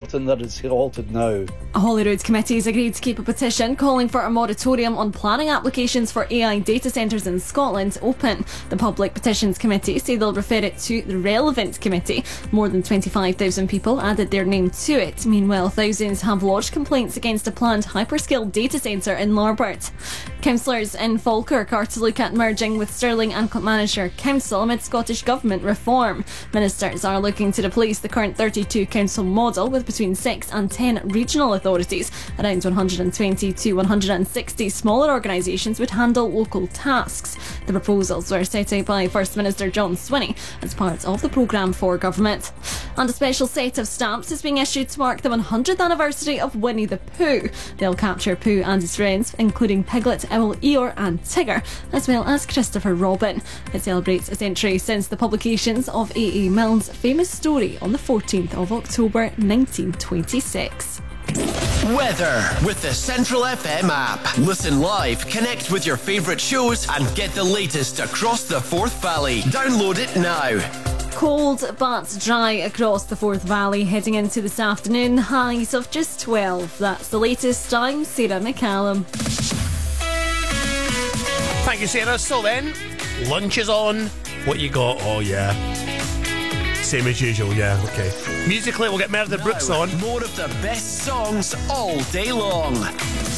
certain that it's halted now. Holyrood committees agreed to keep a petition calling for a moratorium on planning applications for AI data centres in Scotland open. The Public Petitions Committee say they'll refer it to the relevant committee. More than 25,000 people added their name to it. Meanwhile, thousands have lodged complaints against a planned hyperscale data centre in Larbert. Councillors in Falkirk are to look at merging with Stirling and Clackmannanshire Council amid Scottish Government reform. Ministers are looking to replace the current 32 council model with between 6 and 10 regional authorities. Around 120 to 160 smaller organisations would handle local tasks. The proposals were set out by First Minister John Swinney as part of the programme for government. And a special set of stamps is being issued to mark the 100th anniversary of Winnie the Pooh. They'll capture Pooh and his friends, including Piglet, Owl, Eeyore and Tigger, as well as Christopher Robin. It celebrates a century since the publications of A.A. Milne's famous story on the 14th of October 1926. Weather with the Central FM app. Listen live, connect with your favourite shows and get the latest across the Forth Valley. Download it now. Cold but dry across the Forth Valley heading into this afternoon. Highs of just 12. That's the latest. I'm Sarah McCallum. Thank you, Sarah. So then, lunch is on. What you got? Oh, yeah. Same as usual, yeah, okay. Musically, we'll get Meredith Brooks on. More of the best songs all day long.